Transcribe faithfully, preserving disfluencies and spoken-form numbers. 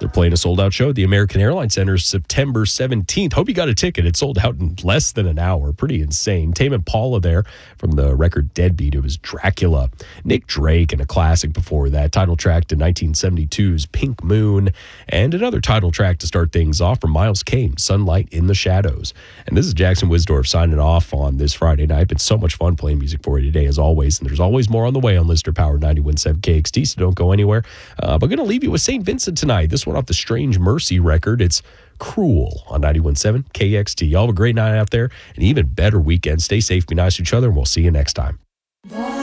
They're playing a sold-out show at the American Airlines Center September seventeenth. Hope you got a ticket. It sold out in less than an hour. Pretty insane. Tame Impala there from the record Deadbeat. It was Dracula. Nick Drake and a classic before that. Title track to nineteen seventy-two's Pink Moon. And another title track to start things off from Miles Kane, Sunlight in the Shadows. And this is Jackson Wisdorf signing off on this Friday night. It's so much fun playing music for you today, as always. And there's always more on the way on Lister Power ninety-one point seven K X T, so don't go anywhere. Uh, but going to leave you with Saint Vincent tonight. This one off the Strange Mercy record. It's Cruel on ninety-one point seven K X T. Y'all have a great night out there, and even better weekend. Stay safe, be nice to each other, and we'll see you next time.